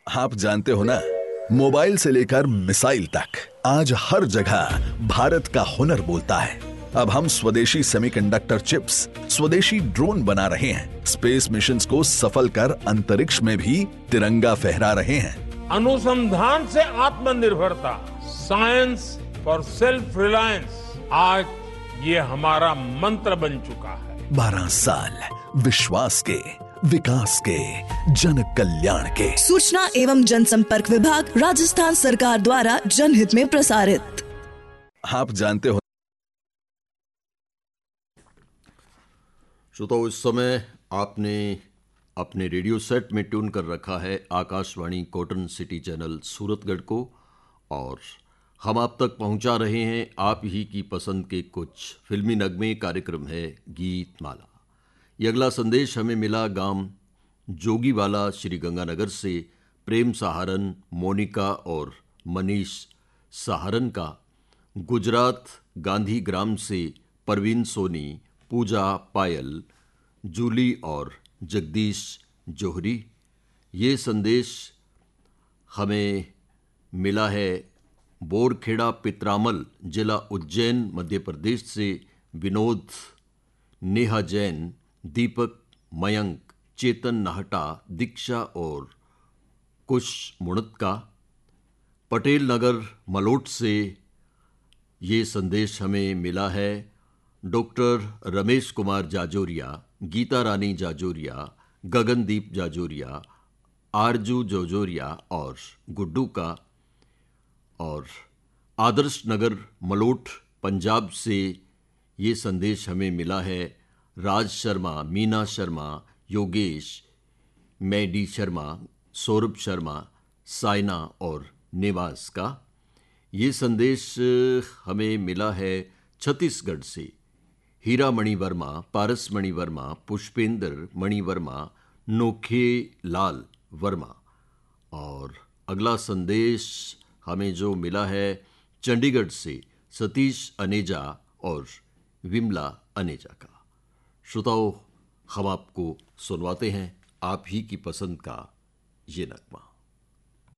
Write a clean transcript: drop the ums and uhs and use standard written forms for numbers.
आप जानते हो ना, मोबाइल से लेकर मिसाइल तक आज हर जगह भारत का हुनर बोलता है। अब हम स्वदेशी सेमीकंडक्टर चिप्स, स्वदेशी ड्रोन बना रहे हैं, स्पेस मिशंस को सफल कर अंतरिक्ष में भी तिरंगा फहरा रहे हैं। अनुसंधान से आत्मनिर्भरता, साइंस फॉर सेल्फ रिलायंस, आज ये हमारा मंत्र बन चुका है। 12 साल विश्वास के, विकास के, जन कल्याण के। सूचना एवं जनसंपर्क विभाग, राजस्थान सरकार द्वारा जनहित में प्रसारित। आप जानते हो श्रोताओ, इस समय आपने अपने रेडियो सेट में ट्यून कर रखा है Akashvani cotton city channel Suratgarh को, और हम आप तक पहुंचा रहे हैं आप ही की पसंद के कुछ फिल्मी नगमे। कार्यक्रम है गीत माला। ये अगला संदेश हमें मिला गांव जोगीवाला श्री गंगानगर से प्रेम सहारन, मोनिका और मनीष सहारन का। गुजरात गांधी ग्राम से परवीन सोनी, पूजा पायल, जूली और जगदीश जोहरी। ये संदेश हमें मिला है बोरखेड़ा पित्रामल, जिला उज्जैन, मध्य प्रदेश से विनोद, नेहा जैन, दीपक, मयंक, चेतन नाहटा, दीक्षा और कुश मुणत। पटेल नगर मलोट से ये संदेश हमें मिला है डॉक्टर रमेश कुमार जाजोरिया, गीता रानी जाजोरिया, गगनदीप जाजोरिया, आरजू जाजोरिया और गुड्डू का। और आदर्श नगर मलोट पंजाब से ये संदेश हमें मिला है राज शर्मा, मीना शर्मा, योगेश, मैडी शर्मा, सौरभ शर्मा, साइना और निवास का। ये संदेश हमें मिला है छत्तीसगढ़ से हीरा मणि वर्मा, पारस मणि वर्मा, पुष्पेंद्र मणि वर्मा, नोखे लाल वर्मा। और अगला संदेश हमें जो मिला है चंडीगढ़ से सतीश अनेजा और विमला अनेजा का। श्रोताओ, हम आपको सुनवाते हैं आप ही की पसंद का ये नगमा।